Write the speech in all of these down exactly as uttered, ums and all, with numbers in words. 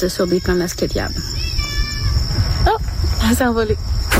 sur des plantes d'asclépiades. Oh, elle s'est envolée.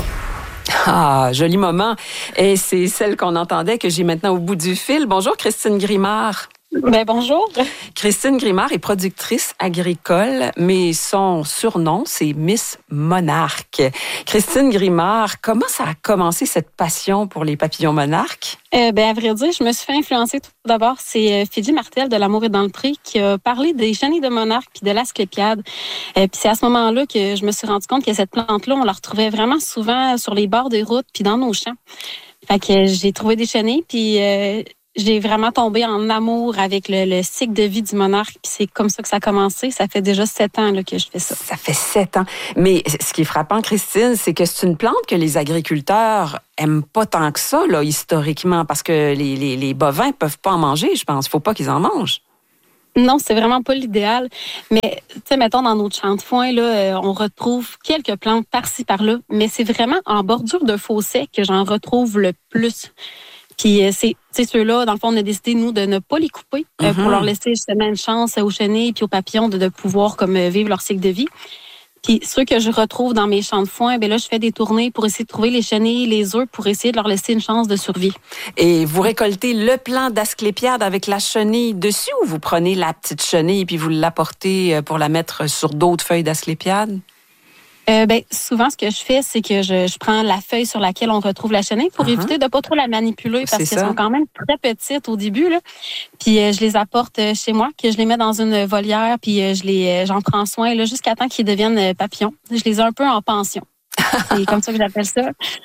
Ah, joli moment. Et c'est celle qu'on entendait que j'ai maintenant au bout du fil. Bonjour, Christine Grimard. Ben bonjour. Christine Grimard est productrice agricole, mais son surnom, c'est Miss Monarque. Christine Grimard, comment ça a commencé cette passion pour les papillons monarques? Euh, ben à vrai dire, je me suis fait influencer tout d'abord. C'est Fidji Martel de L'Amour est dans le pré qui a parlé des chenilles de monarque puis de l'asclépiade. Euh, puis c'est à ce moment-là que je me suis rendu compte que cette plante-là, on la retrouvait vraiment souvent sur les bords des routes puis dans nos champs. Fait que j'ai trouvé des chenilles puis euh, j'ai vraiment tombé en amour avec le, le cycle de vie du monarque. Puis c'est comme ça que ça a commencé. Ça fait déjà sept ans là, que je fais ça. Ça fait sept ans. Mais ce qui est frappant, Christine, c'est que c'est une plante que les agriculteurs aiment pas tant que ça, là, historiquement, parce que les, les, les bovins peuvent pas en manger, je pense. Faut pas qu'ils en mangent. Non, c'est vraiment pas l'idéal. Mais, tu sais, mettons, dans notre champ de foin, là, on retrouve quelques plantes par-ci, par-là. Mais c'est vraiment en bordure de fossé que j'en retrouve le plus. Puis c'est, c'est ceux-là, dans le fond, on a décidé, nous, de ne pas les couper mm-hmm. euh, pour leur laisser justement une chance aux chenilles puis aux papillons de, de pouvoir comme vivre leur cycle de vie. Puis ceux que je retrouve dans mes champs de foin, ben là, je fais des tournées pour essayer de trouver les chenilles, les œufs, pour essayer de leur laisser une chance de survie. Et vous récoltez le plant d'asclépiade avec la chenille dessus ou vous prenez la petite chenille puis vous l'apportez pour la mettre sur d'autres feuilles d'asclépiade? Euh, ben, souvent, ce que je fais, c'est que je, je prends la feuille sur laquelle on retrouve la chenille pour uh-huh. éviter de pas trop la manipuler parce qu'elles sont quand même très petites au début, là. Puis euh, je les apporte chez moi, que je les mets dans une volière, puis euh, je les, j'en prends soin là, jusqu'à temps qu'ils deviennent papillons. Je les ai un peu en pension. C'est comme ça que j'appelle ça.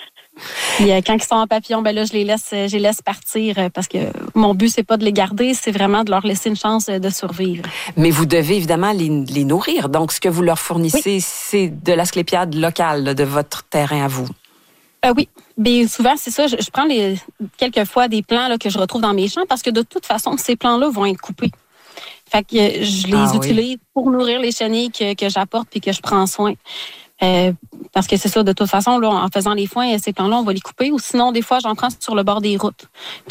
Puis euh, quand ils sont en papillon, ben là, je les laisse, je les laisse partir parce que mon but, c'est pas de les garder, c'est vraiment de leur laisser une chance de survivre. Mais vous devez évidemment les, les nourrir. Donc, ce que vous leur fournissez, oui. c'est de l'asclépiade locale, là, de votre terrain à vous. Euh, oui. Bien, souvent, c'est ça. Je, je prends les, quelquefois des plants là, que je retrouve dans mes champs parce que de toute façon, ces plants-là vont être coupés. Fait que je les ah, utilise oui. pour nourrir les chenilles que, que j'apporte puis que je prends soin. Euh, parce que c'est ça, de toute façon, là, en faisant les foins, ces plants-là, on va les couper. Ou sinon, des fois, j'en prends sur le bord des routes,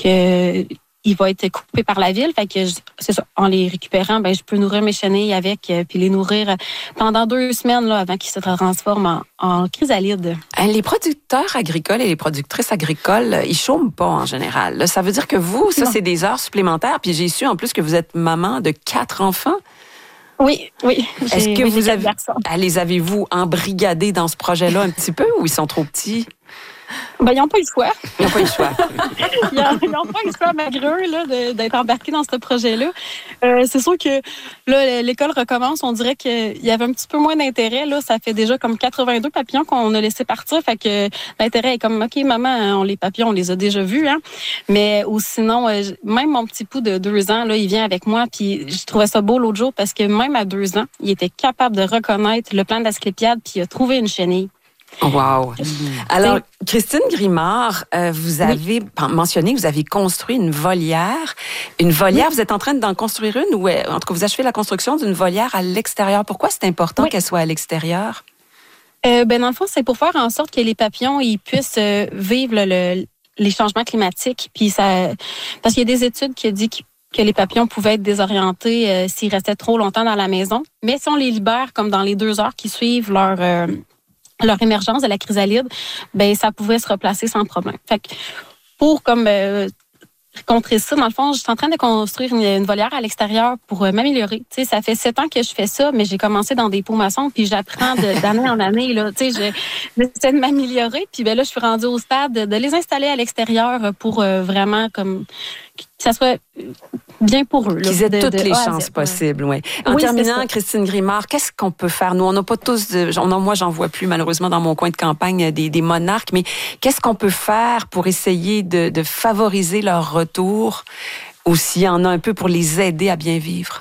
que il va être coupé par la ville. Fait que je, c'est ça, en les récupérant, ben je peux nourrir mes chenilles avec, euh, puis les nourrir pendant deux semaines là, avant qu'ils se transforment en, en chrysalides. Les producteurs agricoles et les productrices agricoles, ils chôment pas en général. Là, ça veut dire que vous, ça, non. c'est des heures supplémentaires. Puis j'ai su en plus que vous êtes maman de quatre enfants. Oui, oui. Est-ce que oui, vous avez, les avez-vous embrigadés dans ce projet-là un petit peu ou ils sont trop petits? Ben, ils n'ont pas eu le choix. Ils n'ont pas eu le choix. ils n'ont pas eu le choix, malgré eux, là, de, d'être embarqués dans ce projet-là. Euh, c'est sûr que là, l'école recommence. On dirait qu'il y avait un petit peu moins d'intérêt. Là. Ça fait déjà comme quatre-vingt-deux papillons qu'on a laissé partir. Fait que l'intérêt est comme, OK, maman, on, les papillons, on les a déjà vus. Hein? Mais ou sinon, euh, même mon petit pouls de deux ans, là, il vient avec moi. Puis je trouvais ça beau l'autre jour parce que même à deux ans, il était capable de reconnaître le plant d'asclépiade puis il a trouvé une chenille. Wow. Alors, Christine Grimard, euh, vous avez oui. mentionné que vous avez construit une volière. Une volière, oui. vous êtes en train d'en construire une ou, en tout cas, vous achevez la construction d'une volière à l'extérieur. Pourquoi c'est important oui. qu'elle soit à l'extérieur? Euh, ben, dans le fond, c'est pour faire en sorte que les papillons ils puissent euh, vivre le, le, les changements climatiques. Puis ça, parce qu'il y a des études qui disent que les papillons pouvaient être désorientés euh, s'ils restaient trop longtemps dans la maison. Mais si on les libère comme dans les deux heures qui suivent leur... Euh, leur émergence de la chrysalide, ben ça pouvait se replacer sans problème. Fait que pour comme euh, contrer ça, dans le fond, je suis en train de construire une, une volière à l'extérieur pour euh, m'améliorer. Tu sais, ça fait sept ans que je fais ça, mais j'ai commencé dans des pots maçons, puis j'apprends de, d'année en année. Là, tu sais, j'essaie de m'améliorer, puis ben là, je suis rendue au stade de, de les installer à l'extérieur pour euh, vraiment comme que ça soit bien pour eux. Là, qu'ils aient de, toutes de, les de, chances possibles, oui. En oui, terminant, Christine Grimard, qu'est-ce qu'on peut faire? Nous, on n'a pas tous, de, on, moi, j'en vois plus malheureusement dans mon coin de campagne des, des monarques, mais qu'est-ce qu'on peut faire pour essayer de, de favoriser leur retour ou s'il y en a un peu pour les aider à bien vivre?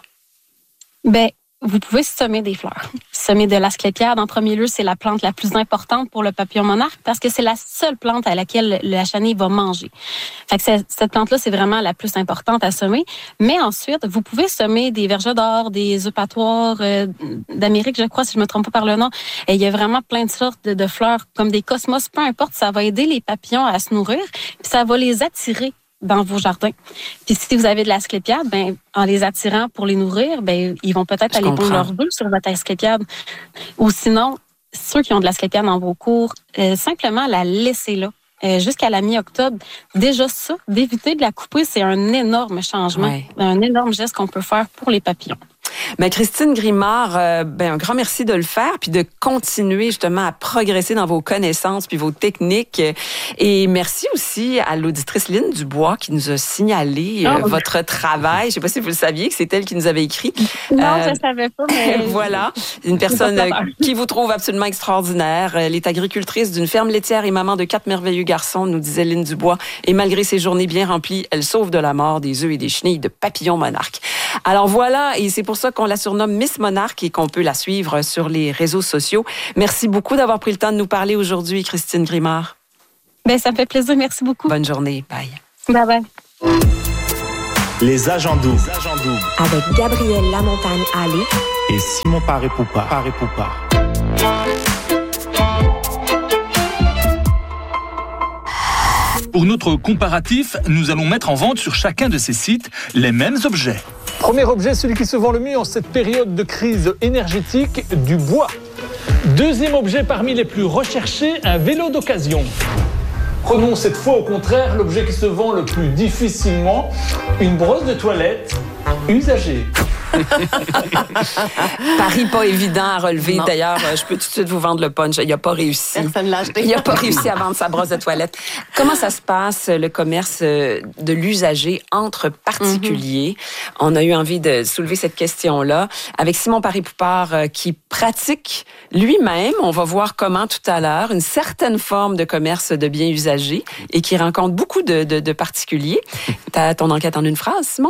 Ben, vous pouvez semer des fleurs. Semer de l'asclépiade, en premier lieu, c'est la plante la plus importante pour le papillon monarque parce que c'est la seule plante à laquelle la chenille va manger. Fait que cette plante-là, c'est vraiment la plus importante à semer. Mais ensuite, vous pouvez semer des vergers d'or, des eupatoires euh, d'Amérique, je crois, si je me trompe pas par le nom. Et il y a vraiment plein de sortes de, de fleurs, comme des cosmos, peu importe, ça va aider les papillons à se nourrir, puis ça va les attirer dans vos jardins. Puis si vous avez de l'asclépiade, ben en les attirant pour les nourrir, ben ils vont peut-être Je aller comprends. pondre leurs œufs sur votre asclépiade. Ou sinon, ceux qui ont de l'asclépiade dans vos cours, euh, simplement la laisser là. Euh, jusqu'à la mi-octobre. Déjà ça, d'éviter de la couper, c'est un énorme changement, ouais. un énorme geste qu'on peut faire pour les papillons. Mais Christine Grimard, euh, ben un grand merci de le faire puis de continuer justement à progresser dans vos connaissances puis vos techniques. Et merci aussi à l'auditrice Lynne Dubois qui nous a signalé euh, Oh. votre travail. Je sais pas si vous le saviez que c'est elle qui nous avait écrit. Non, Euh, je savais pas, mais... voilà, une personne C'est pas peur. qui vous trouve absolument extraordinaire. Elle est agricultrice d'une ferme laitière et maman de quatre merveilleux garçons, nous disait Lynne Dubois. Et malgré ses journées bien remplies, elle sauve de la mort des œufs et des chenilles de papillons monarques. Alors voilà, et c'est pour ça qu'on la surnomme Miss Monarque et qu'on peut la suivre sur les réseaux sociaux. Merci beaucoup d'avoir pris le temps de nous parler aujourd'hui, Christine Grimard. Ben, ça me fait plaisir. Merci beaucoup. Bonne journée. Bye. Bye bye. Les agents doubles. Avec Gabrielle Lamontagne-Allé Et Simon Paré-Poupard. Paré-Poupard. Pour notre comparatif, nous allons mettre en vente sur chacun de ces sites les mêmes objets. Premier objet, celui qui se vend le mieux en cette période de crise énergétique, du bois. Deuxième objet parmi les plus recherchés, un vélo d'occasion. Prenons cette fois au contraire l'objet qui se vend le plus difficilement, une brosse de toilette usagée. Pari pas évident à relever. Non. D'ailleurs, euh, je peux tout de suite vous vendre le punch. Il n'a pas réussi. Personne l'a acheté. Il n'a pas réussi à vendre sa brosse de toilette. Comment ça se passe, le commerce euh, de l'usager entre particuliers? Mm-hmm. On a eu envie de soulever cette question-là avec Simon Paré-Poupard euh, qui pratique lui-même, on va voir comment tout à l'heure, une certaine forme de commerce de biens usagés et qui rencontre beaucoup de, de, de particuliers. T'as ton enquête en une phrase, Simon?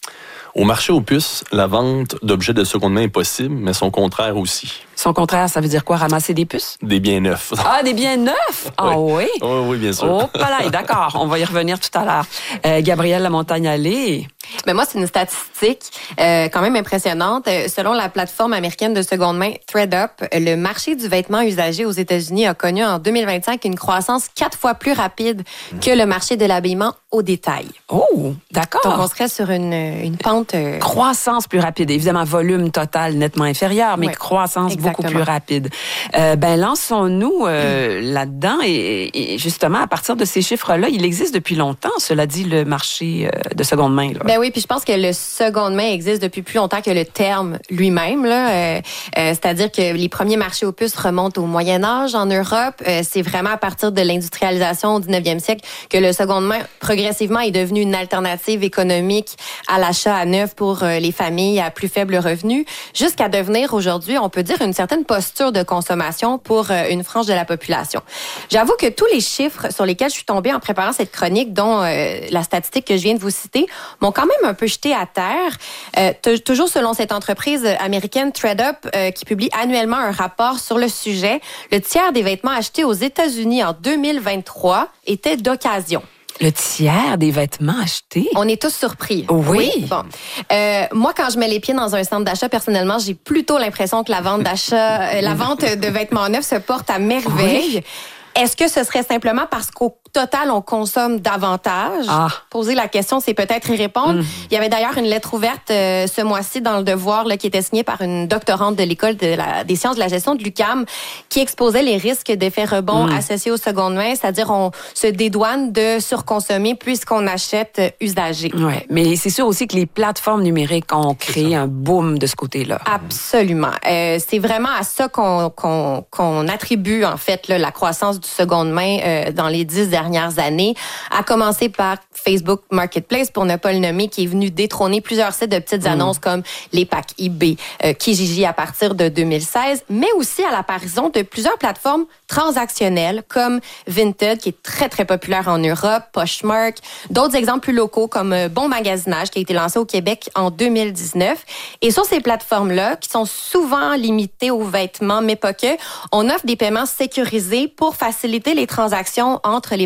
Au marché aux puces, la vente d'objets de seconde main est possible, mais son contraire aussi. Son contraire, ça veut dire quoi? Ramasser des puces? Des biens neufs. Ah, des biens neufs? Ah oui? Oh, oui, bien sûr. Oh, pas là, d'accord. On va y revenir tout à l'heure. Euh, Gabrielle Lamontagne-Allé. Mais moi, c'est une statistique euh, quand même impressionnante. Euh, selon la plateforme américaine de seconde main ThredUp, le marché du vêtement usagé aux États-Unis a connu en deux mille vingt-cinq une croissance quatre fois plus rapide que le marché de l'habillement au détail. Oh, d'accord. Donc, on serait sur une, une pente... Euh... Croissance plus rapide. Évidemment, volume total nettement inférieur, mais ouais, croissance exactement. beaucoup plus rapide. Euh, ben, lançons-nous euh, mmh. là-dedans et, et justement, à partir de ces chiffres-là, il existe depuis longtemps, cela dit, le marché euh, de seconde main. Là. Ben oui, puis je pense que le seconde main existe depuis plus longtemps que le terme lui-même. Là, euh, euh, c'est-à-dire que les premiers marchés aux puces remontent au Moyen Âge en Europe. Euh, c'est vraiment à partir de l'industrialisation au dix-neuvième siècle que le seconde main progressivement est devenu une alternative économique à l'achat à neuf pour euh, les familles à plus faible revenu, jusqu'à devenir aujourd'hui, on peut dire, une certaine posture de consommation pour euh, une frange de la population. J'avoue que tous les chiffres sur lesquels je suis tombée en préparant cette chronique, dont euh, la statistique que je viens de vous citer, m'ont quand même un peu jeté à terre. Euh, t- toujours selon cette entreprise américaine ThredUp, euh, qui publie annuellement un rapport sur le sujet, le tiers des vêtements achetés aux États-Unis en deux mille vingt-trois étaient d'occasion. Le tiers des vêtements achetés? On est tous surpris. Oui. oui. Bon. Euh, moi, quand je mets les pieds dans un centre d'achat, personnellement, j'ai plutôt l'impression que la vente d'achat, euh, la vente de vêtements neufs se porte à merveille. Oui. Est-ce que ce serait simplement parce qu'au total, on consomme davantage? Ah. Poser la question, c'est peut-être y répondre. Mm. Il y avait d'ailleurs une lettre ouverte euh, ce mois-ci dans Le Devoir là, qui était signée par une doctorante de l'École de la, des sciences de la gestion de l'U Q A M qui exposait les risques d'effets rebond mm. associés aux secondes mains, c'est-à-dire on se dédouane de surconsommer puisqu'on achète usagé. Ouais, mais c'est sûr aussi que les plateformes numériques ont créé un boom de ce côté-là. Absolument. Euh, c'est vraiment à ça qu'on, qu'on, qu'on attribue en fait là, la croissance du seconde main euh, dans les dix dernières années, à commencer par Facebook Marketplace, pour ne pas le nommer, qui est venu détrôner plusieurs sites de petites mmh. annonces comme les packs eBay, euh, Kijiji à partir de deux mille seize, mais aussi à l'apparition de plusieurs plateformes transactionnelles comme Vinted, qui est très, très populaire en Europe, Poshmark, d'autres exemples plus locaux comme Bon Magasinage, qui a été lancé au Québec en deux mille dix-neuf. Et sur ces plateformes-là, qui sont souvent limitées aux vêtements, mais pas que, on offre des paiements sécurisés pour faciliter les transactions entre les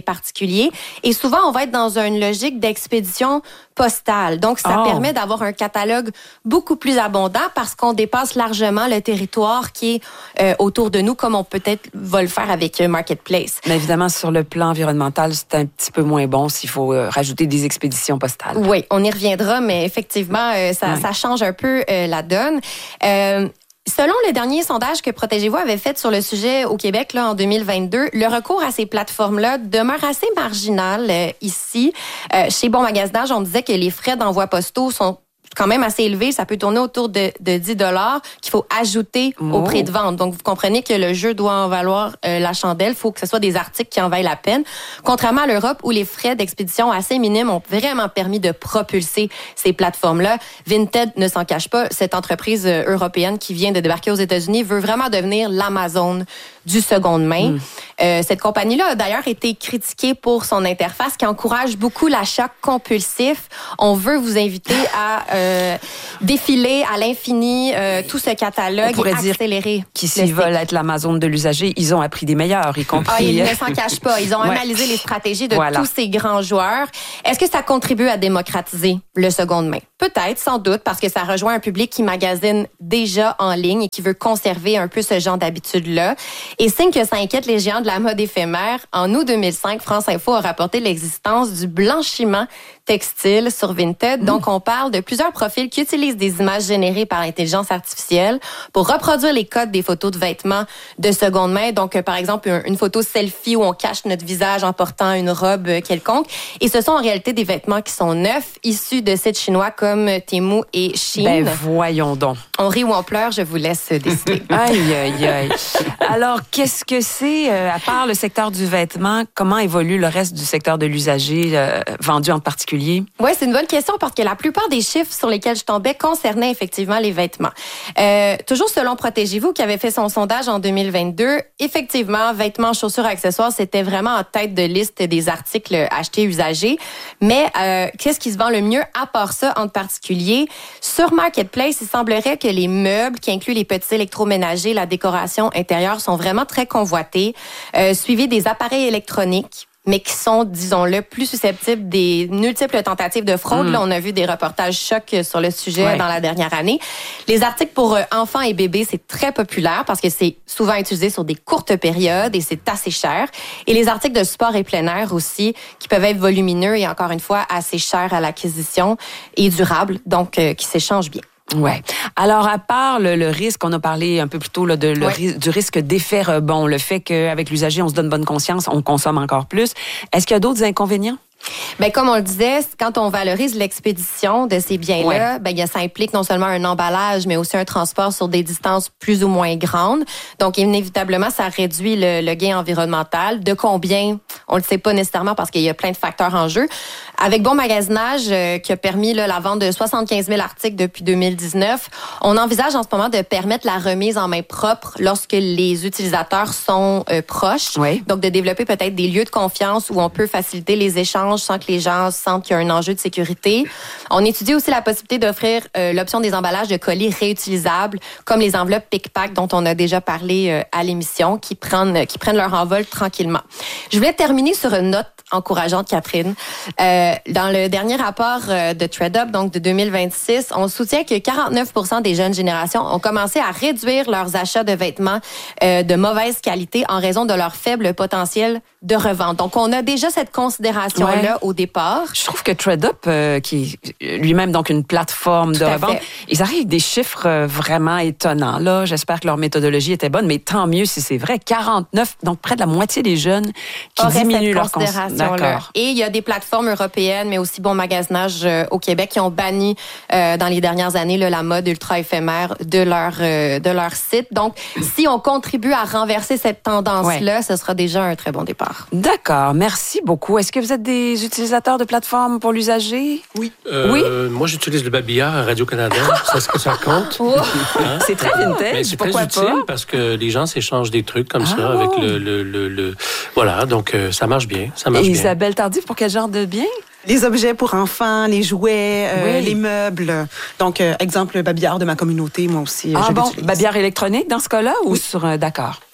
particuliers. Et souvent, on va être dans une logique d'expédition postale. Donc, ça oh. permet d'avoir un catalogue beaucoup plus abondant parce qu'on dépasse largement le territoire qui est euh, autour de nous, comme on peut-être va le faire avec Marketplace. Mais évidemment, sur le plan environnemental, c'est un petit peu moins bon s'il faut euh, rajouter des expéditions postales. Oui, on y reviendra, mais effectivement, euh, ça, oui. ça change un peu euh, la donne. Euh, Selon le dernier sondage que Protégez-vous avait fait sur le sujet au Québec là, en deux mille vingt-deux, le recours à ces plateformes-là demeure assez marginal euh, ici. Euh, chez Bon Magasinage, on disait que les frais d'envoi postaux sont quand même assez élevé, ça peut tourner autour de, de dix dollars qu'il faut ajouter oh. au prix de vente. Donc, vous comprenez que le jeu doit en valoir euh, la chandelle. Il faut que ce soit des articles qui en vaillent la peine. Contrairement à l'Europe, où les frais d'expédition assez minimes ont vraiment permis de propulser ces plateformes-là. Vinted ne s'en cache pas. Cette entreprise européenne qui vient de débarquer aux États-Unis veut vraiment devenir l'Amazon du seconde main. Mm. Euh, cette compagnie-là a d'ailleurs été critiquée pour son interface qui encourage beaucoup l'achat compulsif. On veut vous inviter à euh, défiler à l'infini euh, tout ce catalogue et accélérer. Qui s'ils veulent être l'Amazon de l'usager, ils ont appris des meilleurs, y compris. Ah, ils ne s'en cachent pas. Ils ont ouais. analysé les stratégies de voilà. tous ces grands joueurs. Est-ce que ça contribue à démocratiser le seconde main? Peut-être, sans doute, parce que ça rejoint un public qui magasine déjà en ligne et qui veut conserver un peu ce genre d'habitude-là. Et signe que ça inquiète les géants de la mode éphémère, en août deux mille cinq, France Info a rapporté l'existence du blanchiment textile sur Vinted. Mmh. Donc, on parle de plusieurs profils qui utilisent des images générées par l'intelligence artificielle pour reproduire les codes des photos de vêtements de seconde main. Donc, euh, par exemple, une photo selfie où on cache notre visage en portant une robe quelconque. Et ce sont en réalité des vêtements qui sont neufs, issus de sites chinois comme Temu et Shein. Ben, voyons donc. On rit ou on pleure, je vous laisse décider. Aïe, aïe, aïe. Alors, qu'est-ce que c'est, euh, à part le secteur du vêtement, comment évolue le reste du secteur de l'usager, euh, vendu en particulier? Oui, c'est une bonne question parce que la plupart des chiffres sur lesquels je tombais concernaient effectivement les vêtements. Euh, toujours selon Protégez-vous, qui avait fait son sondage en deux mille vingt-deux, effectivement, vêtements, chaussures, accessoires, c'était vraiment en tête de liste des articles achetés usagés. Mais euh, qu'est-ce qui se vend le mieux à part ça en particulier? Sur Marketplace, il semblerait que les meubles, qui incluent les petits électroménagers, la décoration intérieure, sont vraiment très convoités, euh, suivis des appareils électroniques, mais qui sont, disons-le, plus susceptibles des multiples tentatives de fraude. Mm. Là, on a vu des reportages chocs sur le sujet ouais. dans la dernière année. Les articles pour enfants et bébés, c'est très populaire parce que c'est souvent utilisé sur des courtes périodes et c'est assez cher. Et les articles de sport et plein air aussi, qui peuvent être volumineux et encore une fois assez chers à l'acquisition et durables, donc euh, qui s'échangent bien. Ouais. Alors, à part le, le risque, on a parlé un peu plus tôt là, de, le, ouais. du risque d'effet rebond, le fait qu'avec l'usager, on se donne bonne conscience, on consomme encore plus. Est-ce qu'il y a d'autres inconvénients? Ben comme on le disait, quand on valorise l'expédition de ces biens-là, ouais. ben ça implique non seulement un emballage, mais aussi un transport sur des distances plus ou moins grandes. Donc inévitablement, ça réduit le, le gain environnemental. De combien? On le sait pas nécessairement parce qu'il y a plein de facteurs en jeu. Avec Bon Magasinage, euh, qui a permis là, la vente de soixante-quinze mille articles depuis deux mille dix-neuf, on envisage en ce moment de permettre la remise en main propre lorsque les utilisateurs sont euh, proches. Oui. Donc de développer peut-être des lieux de confiance où on peut faciliter les échanges sans que les gens sentent qu'il y a un enjeu de sécurité. On étudie aussi la possibilité d'offrir euh, l'option des emballages de colis réutilisables, comme les enveloppes pick-pack dont on a déjà parlé euh, à l'émission, qui prennent, qui prennent leur envol tranquillement. Je voulais terminer sur une note encourageante, Catherine. Euh, dans le dernier rapport euh, de ThredUp, donc de deux mille vingt-six, on soutient que quarante-neuf pour cent des jeunes générations ont commencé à réduire leurs achats de vêtements euh, de mauvaise qualité en raison de leur faible potentiel de revente. Donc, on a déjà cette considération-là ouais. au départ. Je trouve que ThredUp, euh, qui est lui-même donc une plateforme Tout de revente, ils arrivent des chiffres euh, vraiment étonnants. Là, j'espère que leur méthodologie était bonne, mais tant mieux si c'est vrai. quarante-neuf, donc près de la moitié des jeunes qui Aurait diminuent leur considération. D'accord. Et il y a des plateformes européennes, mais aussi Bon Magasinage euh, au Québec, qui ont banni euh, dans les dernières années là, la mode ultra éphémère de leur euh, de leur site. Donc, si on contribue à renverser cette tendance-là, ouais. ce sera déjà un très bon départ. D'accord, merci beaucoup. Est-ce que vous êtes des utilisateurs de plateformes pour l'usager? Oui. Euh, oui. Moi, j'utilise le babillard à Radio-Canada. Est-ce que ça compte? Oh. Hein? C'est très vintage. Mais c'est Pourquoi très utile parce que les gens s'échangent des trucs comme ah, ça avec bon. le, le, le, le... Voilà, donc euh, ça marche bien. Ça marche Et bien. Isabelle Tardif, pour quel genre de bien? Les objets pour enfants, les jouets, euh, oui. les meubles. Donc, euh, exemple, le babillard de ma communauté, moi aussi. Ah je bon, l'utilise. babillard électronique dans ce cas-là ou oui. sur... Euh, d'accord.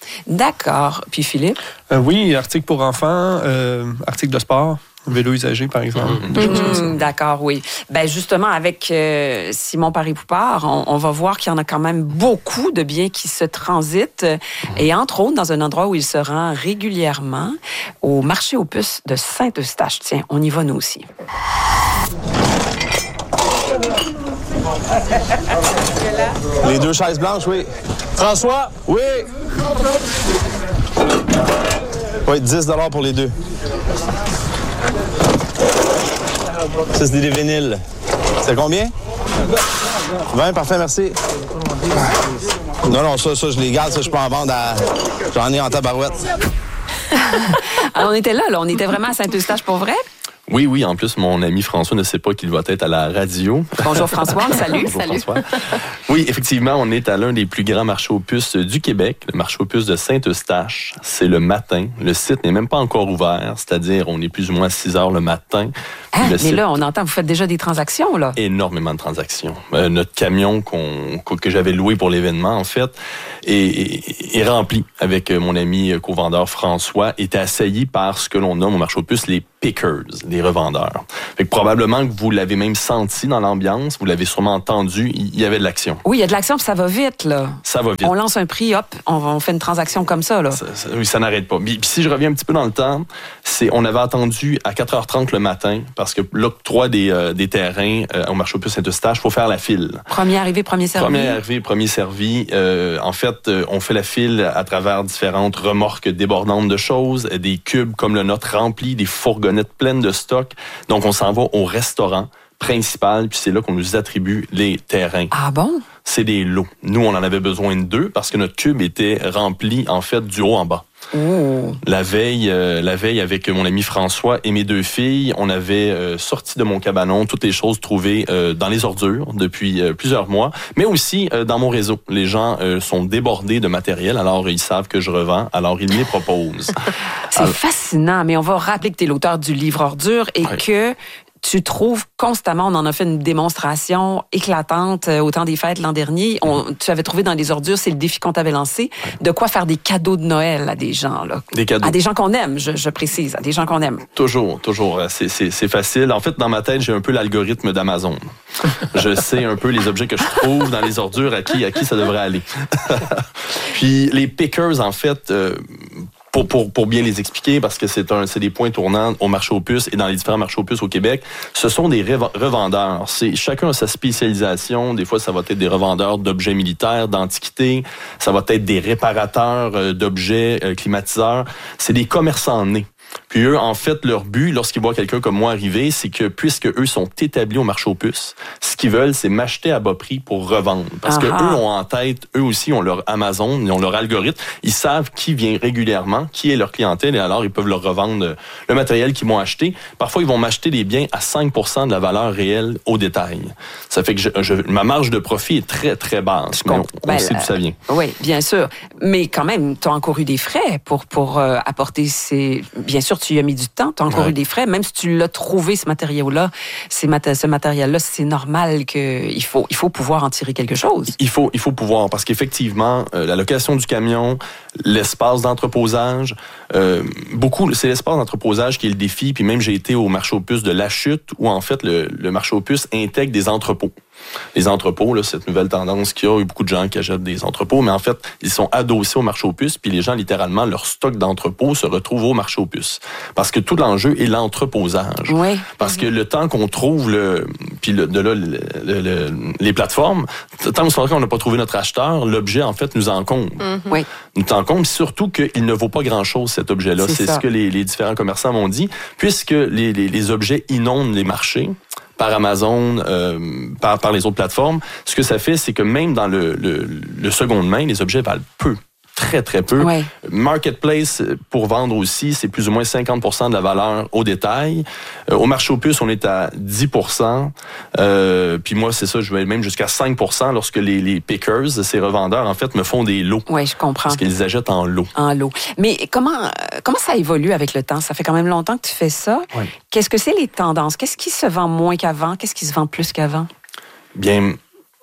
D'accord. Puis Philippe? Euh, oui, articles pour enfants, euh, articles de sport. Vélo usagé, par exemple. Mmh. Mmh, d'accord, oui. Ben justement, avec euh, Simon Paré-Poupard, on, on va voir qu'il y en a quand même beaucoup de biens qui se transitent, mmh. et entre autres, dans un endroit où il se rend régulièrement, au marché aux puces de Saint-Eustache. Tiens, on y va nous aussi. Les deux chaises blanches, oui. François? Oui. Oui, dix dollars pour les deux. Ça, c'est des vinyles. C'est combien? vingt, parfait, merci. Non, non, ça, ça, je les garde, ça, je peux en vendre à... J'en ai en tabarouette. Alors, on était là, là, on était vraiment à Saint-Eustache pour vrai? Oui, oui. En plus, mon ami François ne sait pas qu'il va être à la radio. Bonjour François, salut. Bonjour salut. François. Oui, effectivement, on est à l'un des plus grands marchés aux puces du Québec, le marché aux puces de Saint-Eustache. C'est le matin. Le site n'est même pas encore ouvert, c'est-à-dire on est plus ou moins à six heures le matin. Ah, le mais site... là, on entend, vous faites déjà des transactions, là? Énormément de transactions. Euh, notre camion qu'on, que j'avais loué pour l'événement, en fait, est, est, est rempli avec mon ami co-vendeur François, était assailli par ce que l'on nomme au marché aux puces les pickers, les revendeurs. Fait que probablement que vous l'avez même senti dans l'ambiance, vous l'avez sûrement entendu, il y avait de l'action. Oui, il y a de l'action, puis ça va vite, là. Ça va vite. On lance un prix, hop, on, on fait une transaction comme ça, là. Ça, ça, oui, ça n'arrête pas. Puis, puis si je reviens un petit peu dans le temps, c'est on avait attendu à quatre heures trente le matin, parce que l'octroi des, euh, des terrains euh, au marché aux puces Saint-Eustache, il faut faire la file. Premier arrivé, premier servi. Premier arrivé, premier servi. Euh, en fait, euh, on fait la file à travers différentes remorques débordantes de choses, des cubes comme le nôtre remplis, des fourgonnettes pleines de stock. Donc, on s'en va au restaurant principal, puis c'est là qu'on nous attribue les terrains. Ah bon? C'est des lots. Nous, on en avait besoin de deux parce que notre cube était rempli, en fait, du haut en bas. Oh. La veille, euh, la veille, avec mon ami François et mes deux filles, on avait euh, sorti de mon cabanon toutes les choses trouvées euh, dans les ordures depuis euh, plusieurs mois, mais aussi euh, dans mon réseau. Les gens euh, sont débordés de matériel, alors ils savent que je revends, alors ils me les proposent. C'est alors... fascinant, mais on va rappeler que tu es l'auteur du livre Ordure et ouais. que tu trouves constamment, on en a fait une démonstration éclatante au temps des fêtes l'an dernier. On, tu avais trouvé dans les ordures, c'est le défi qu'on t'avait lancé, de quoi faire des cadeaux de Noël à des gens. Là. Des cadeaux. À des gens qu'on aime, je, je précise, à des gens qu'on aime. Toujours, toujours. C'est, c'est, c'est facile. En fait, dans ma tête, j'ai un peu l'algorithme d'Amazon. Je sais un peu les objets que je trouve dans les ordures, à qui, à qui ça devrait aller. Puis les pickers, en fait... Euh, Pour, pour, pour bien les expliquer, parce que c'est, un, c'est des points tournants au marché aux puces et dans les différents marchés aux puces au Québec, ce sont des revendeurs. C'est, chacun a sa spécialisation. Des fois, ça va être des revendeurs d'objets militaires, d'antiquités. Ça va être des réparateurs d'objets euh, climatiseurs. C'est des commerçants nés. Puis eux, en fait, leur but, lorsqu'ils voient quelqu'un comme moi arriver, c'est que puisque eux sont établis au marché aux puces, ce qu'ils veulent, c'est m'acheter à bas prix pour revendre. Parce que eux ont en tête, eux aussi ont leur Amazon, ils ont leur algorithme, ils savent qui vient régulièrement, qui est leur clientèle, et alors ils peuvent leur revendre le matériel qu'ils vont acheter. Parfois, ils vont m'acheter des biens à cinq pour cent de la valeur réelle au détail. Ça fait que je, je, ma marge de profit est très, très basse. Mais on, on ben, sait d'où ça vient. Oui, bien sûr. Mais quand même, tu as encouru des frais pour, pour euh, apporter ces... Bien sûr, tu y as mis du temps, tu as encore ouais. eu des frais, même si tu l'as trouvé, ce matériau-là, ces mat- ce matériel-là, c'est normal qu'il faut, il faut pouvoir en tirer quelque chose. Il faut, il faut pouvoir, parce qu'effectivement, euh, la location du camion, l'espace d'entreposage, euh, beaucoup, c'est l'espace d'entreposage qui est le défi, puis même j'ai été au marché aux puces de La Chute, où en fait, le, le marché aux puces intègre des entrepôts. Les entrepôts, là, cette nouvelle tendance qu'il y a, il y a beaucoup de gens qui achètent des entrepôts, mais en fait, ils sont adossés au marché aux puces, puis les gens, littéralement, leur stock d'entrepôts se retrouve au marché aux puces. Parce que tout l'enjeu est l'entreposage. Oui. Parce mm-hmm. que le temps qu'on trouve, le, puis le, de là, le, le, le, les plateformes, tant qu'on n'a pas trouvé notre acheteur, l'objet, en fait, nous encombre. Mm-hmm. Oui. Nous encombre, surtout qu'il ne vaut pas grand-chose, cet objet-là. C'est, C'est ce que les, les différents commerçants m'ont dit, puisque les, les, les objets inondent les marchés, par Amazon, euh, par, par les autres plateformes. Ce que ça fait, c'est que même dans le, le, le seconde main, les objets valent peu. Très, très peu. Ouais. Marketplace, pour vendre aussi, c'est plus ou moins cinquante pour cent de la valeur au détail. Euh, au marché aux puces, on est à dix pour cent. Euh, puis moi, c'est ça, je vais même jusqu'à cinq pour cent lorsque les, les pickers, ces revendeurs, en fait, me font des lots. Oui, je comprends. Parce qu'ils achètent en lots. En lots. Mais comment, comment ça évolue avec le temps? Ça fait quand même longtemps que tu fais ça. Oui. Qu'est-ce que c'est les tendances? Qu'est-ce qui se vend moins qu'avant? Qu'est-ce qui se vend plus qu'avant? Bien...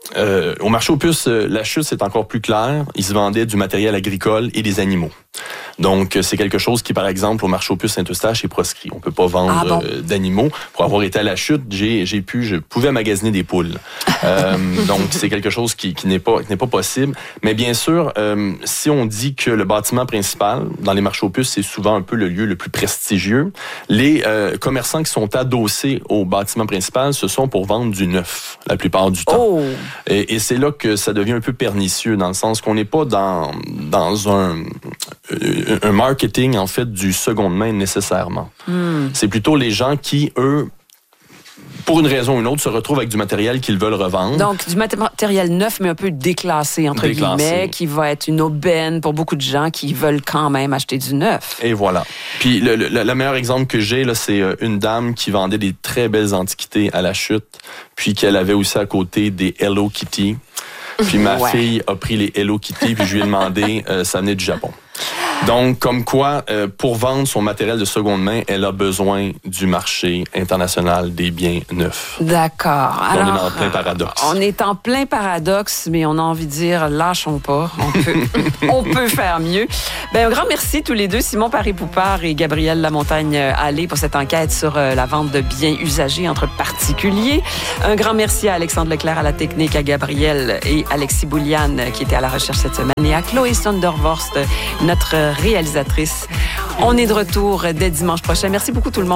Euh, au marché aux puces, euh, la chute, c'est encore plus clair. Ils se vendaient du matériel agricole et des animaux. Donc, c'est quelque chose qui, par exemple, au marché aux puces Saint-Eustache est proscrit. On peut pas vendre ah bon? euh, d'animaux. Pour avoir été à la chute, j'ai, j'ai pu, je pouvais magasiner des poules. Euh, donc, c'est quelque chose qui, qui n'est pas, qui n'est pas possible. Mais bien sûr, euh, si on dit que le bâtiment principal, dans les marchés aux puces, c'est souvent un peu le lieu le plus prestigieux, les euh, commerçants qui sont adossés au bâtiment principal, ce sont pour vendre du neuf, la plupart du temps. Oh. Et, et c'est là que ça devient un peu pernicieux, dans le sens qu'on n'est pas dans, dans un... un marketing, en fait, du seconde main nécessairement. Mm. C'est plutôt les gens qui, eux, pour une raison ou une autre, se retrouvent avec du matériel qu'ils veulent revendre. Donc, du matériel neuf, mais un peu déclassé, entre déclassé. guillemets, qui va être une aubaine pour beaucoup de gens qui veulent quand même acheter du neuf. Et voilà. Puis, le, le, le meilleur exemple que j'ai, là, c'est une dame qui vendait des très belles antiquités à la chute, puis qu'elle avait aussi à côté des Hello Kitty. Puis ma ouais. fille a pris les Hello Kitty, puis je lui ai demandé, euh, ça venait du Japon. Donc, comme quoi, euh, pour vendre son matériel de seconde main, elle a besoin du marché international des biens neufs. D'accord. On Alors, est en plein paradoxe. On est en plein paradoxe, mais on a envie de dire, lâchons pas. On peut, on peut faire mieux. Ben, un grand merci tous les deux, Simon Paré-Poupard et Gabrielle Lamontagne-Allé, pour cette enquête sur euh, la vente de biens usagés entre particuliers. Un grand merci à Alexandre Leclerc à la technique, à Gabrielle et Alexis Bouliane qui étaient à la recherche cette semaine, et à Chloé Sondervorst, notre réalisatrice. On est de retour dès dimanche prochain. Merci beaucoup tout le monde.